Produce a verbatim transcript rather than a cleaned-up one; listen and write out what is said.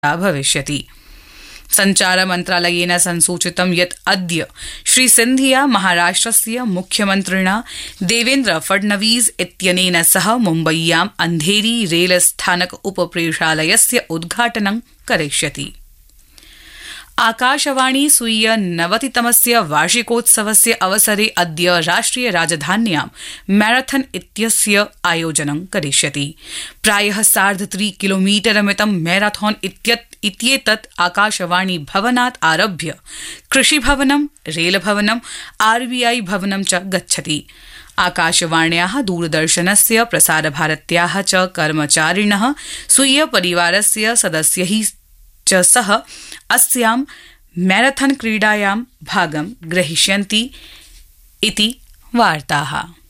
भविष्यति। संचार मन्त्रालयेन संसूचितं यत् अद्य श्री सिन्धिया महाराष्ट्रस्य मुख्यमन्त्रिणा देवेन्द्र फडणवीस इत्यनेन सह मुम्बय्यां अन्धेरी रेल स्थानक उपप्रेषालयस्य उद्घाटनं करिष्यति। आकाशवाणी स्वीय नवतितमस्य वार्षिकोत्सवस्य अवसरे अद्य राष्ट्रिय राजधान्यां मैराथन इत्यस्य आयोजनं करिष्यति। प्रायः सार्धत्रि किलोमीटरमितं मैराथन इत्येतत् आकाशवाणी भवनात् आरभ्य कृषिभवनं, रेलभवनं, आरबीआई भवनं च गच्छति। आकाशवाण्याः, दूरदर्शनस्य, प्रसारभारत्याः च कर्मचारिणः स्वीय परिवारस्य सदस्यैः च सह अस्यां मैराथन क्रीडायां भागं ग्रहीष्यन्ति इति वार्ताः।